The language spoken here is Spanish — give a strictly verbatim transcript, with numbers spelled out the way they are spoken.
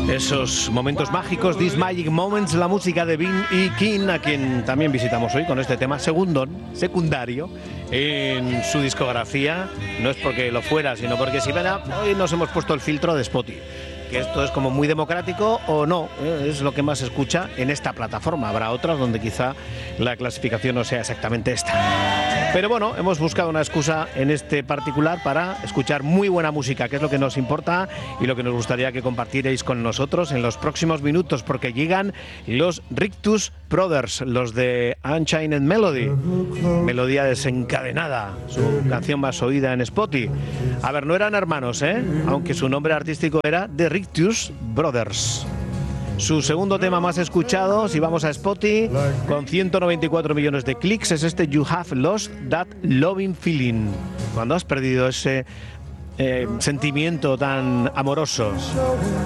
Esos momentos mágicos, These Magic Moments, la música de Vin y King, a quien también visitamos hoy con este tema segundo, secundario en su discografía. No es porque lo fuera, sino porque si ven, hoy nos hemos puesto el filtro de Spotify, que esto es como muy democrático o no, ¿eh? Es lo que más se escucha en esta plataforma. Habrá otras donde quizá la clasificación no sea exactamente esta. Pero bueno, hemos buscado una excusa en este particular para escuchar muy buena música, que es lo que nos importa y lo que nos gustaría que compartierais con nosotros en los próximos minutos, porque llegan los Rictus Brothers, los de Unchained Melody, melodía desencadenada, su canción más oída en Spotify. A ver, no eran hermanos, ¿eh? Aunque su nombre artístico era The Rictus Brothers. Su segundo tema más escuchado, si vamos a Spotify, con ciento noventa y cuatro millones de clics, es este You Have Lost That Loving Feeling. Cuando has perdido ese eh, sentimiento tan amoroso.